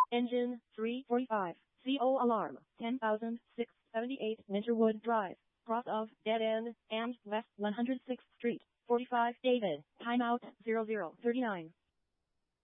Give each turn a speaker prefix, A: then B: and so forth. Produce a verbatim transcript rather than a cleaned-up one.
A: Engine three forty-five. C O alarm ten thousand six hundred seventy-eight Minterwood Drive. Cross of Dead End and West one hundred sixth Street. forty-five David. Timeout zero zero thirty-nine.